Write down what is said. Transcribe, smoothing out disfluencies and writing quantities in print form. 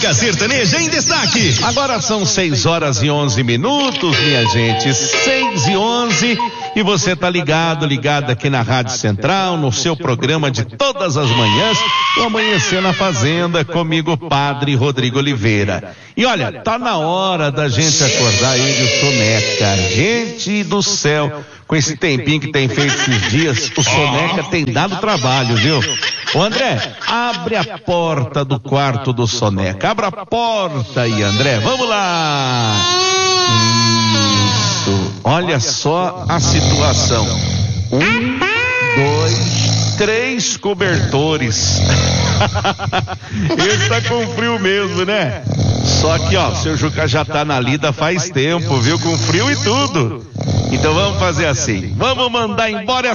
Música sertaneja em destaque. Agora são 6h11, minha gente, 6h11, e você tá ligado aqui na Rádio Central, no seu programa de todas as manhãs, o Amanhecer na Fazenda, comigo, Padre Rodrigo Oliveira. E olha, tá na hora da gente acordar ele, o Soneca. Gente do céu, com esse tempinho que tem feito esses dias, o Soneca tem dado trabalho, viu? Ô André, abre a porta do quarto do Soneca. Abra a porta aí, André. Vamos lá. Isso. Olha só a situação. 1, 2, 3 cobertores. Ele tá com frio mesmo, né? Só que, ó, o seu Juca já tá na lida faz tempo, viu? Com frio e tudo. Então vamos fazer assim. Vamos mandar embora